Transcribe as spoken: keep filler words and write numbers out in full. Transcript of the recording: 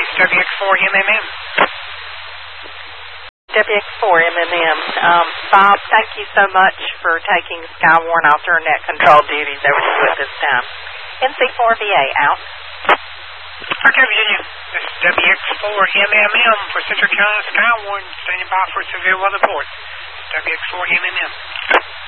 Northeast, W X four M M M. W X four M M M. Um, Bob, thank you so much for taking Skywarn alternate control duties over to you at this time. N C four V A, out. Okay, Virginia. This is W X four M M M for Central Carolina Skywarn, standing by for severe weather report. W X four M M M.